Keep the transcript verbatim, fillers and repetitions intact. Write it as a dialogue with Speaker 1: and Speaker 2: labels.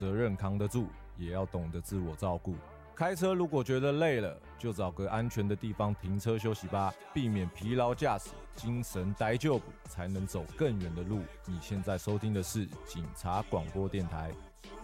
Speaker 1: 责任扛得住，也要懂得自我照顾。开车如果觉得累了，就找个安全的地方停车休息吧，避免疲劳驾驶，精神呆就补，才能走更远的路。你现在收听的是警察广播电台。